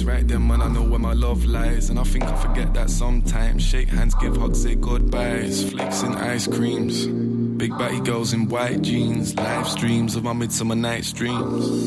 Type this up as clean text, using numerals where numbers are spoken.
right then, man, I know where my love lies. And I think I forget that sometimes. Shake hands, give hugs, say goodbyes. Flicks and ice creams. Big batty girls in white jeans. Live streams of my midsummer night's dreams.